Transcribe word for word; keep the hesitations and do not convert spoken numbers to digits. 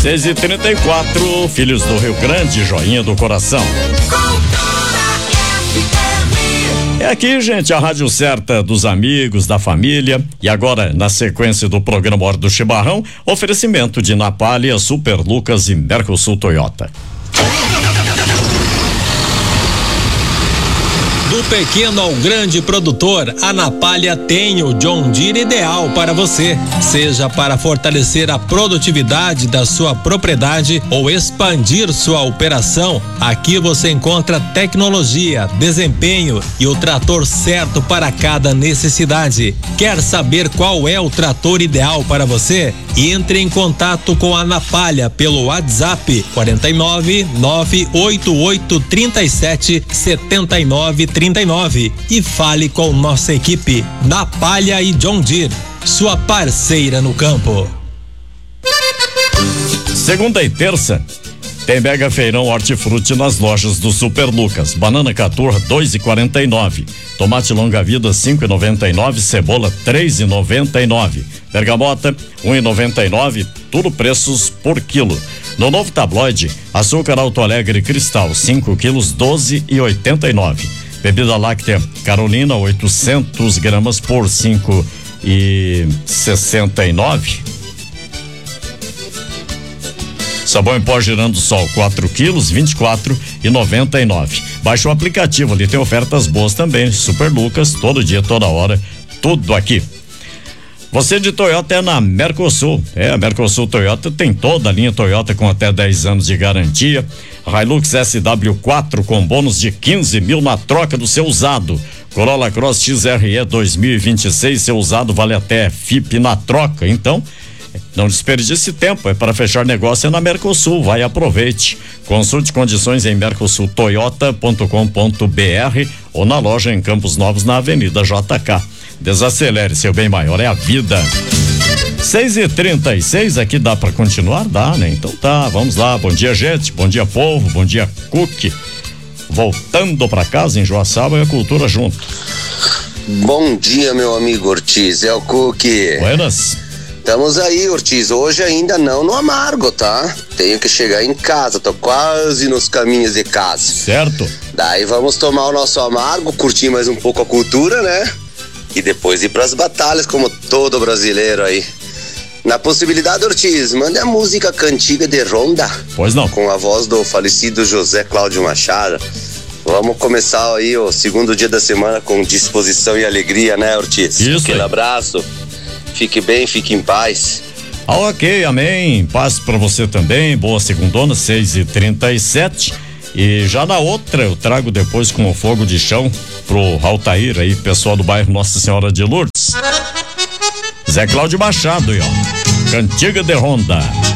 seis e trinta e quatro, Filhos do Rio Grande, joinha do coração. É aqui, gente, a rádio certa dos amigos, da família. E agora, na sequência do programa Hora do Chimarrão, oferecimento de Napalha, Super Lucas e Mercosul Toyota. Do pequeno ao grande produtor, a Napalha tem o John Deere ideal para você. Seja para fortalecer a produtividade da sua propriedade ou expandir sua operação, aqui você encontra tecnologia, desempenho e o trator certo para cada necessidade. Quer saber qual é o trator ideal para você? Entre em contato com a Napalha pelo WhatsApp quarenta e nove, nove oito oito, trinta e sete, setenta e nove, trinta e nove e fale com nossa equipe. Napalha e John Deere, sua parceira no campo. Segunda e terça tem mega feirão hortifruti nas lojas do Super Lucas. Banana Caturra dois e quarenta e nove, tomate longa vida cinco e noventa e nove, cebola três e noventa e nove, bergamota um e noventa e nove, tudo preços por quilo. No novo tabloide, açúcar Alto Alegre Cristal cinco quilos doze e oitenta e nove, bebida láctea Carolina oitocentos gramas por cinco e sessenta e nove. Sabão em pó Girando Sol quatro quilos, vinte e quatro e noventa e nove. Baixa o aplicativo, ali tem ofertas boas também. Super Lucas, todo dia, toda hora, tudo aqui. Você de Toyota é na Mercosul. É, a Mercosul Toyota tem toda a linha Toyota com até dez anos de garantia. Hilux S W quatro com bônus de quinze mil na troca do seu usado. Corolla Cross X R E dois mil e vinte e seis, seu usado vale até F I P na troca. Então, não desperdice tempo, é para fechar negócio é na Mercosul, vai, aproveite. Consulte condições em mercosul toyota ponto com ponto b r ou na loja em Campos Novos, na Avenida J K. Desacelere, seu bem maior é a vida. seis e trinta e seis, aqui dá para continuar? Dá, né? Então tá, vamos lá. Bom dia, gente, bom dia, povo, bom dia, Cook. Voltando para casa em Joaçaba e a cultura junto. Bom dia, meu amigo Ortiz, é o Cook. Buenas. Estamos aí, Ortiz, hoje ainda não no amargo, tá? Tenho que chegar em casa, tô quase nos caminhos de casa. Certo. Daí vamos tomar o nosso amargo, curtir mais um pouco a cultura, né? E depois ir pras batalhas, como todo brasileiro aí. Na possibilidade, Ortiz, mande a música Cantiga de Ronda. Pois não. Com a voz do falecido José Cláudio Machado. Vamos começar aí o segundo dia da semana com disposição e alegria, né, Ortiz? Isso. Aquele aí. abraço. Fique bem, fique em paz. Ah, ok, amém. Paz pra você também. Boa segundona, seis e trinta e sete. E já na outra eu trago depois com o fogo de chão pro Altair aí, pessoal do bairro Nossa Senhora de Lourdes. Zé Cláudio Machado aí, ó. Cantiga de Ronda.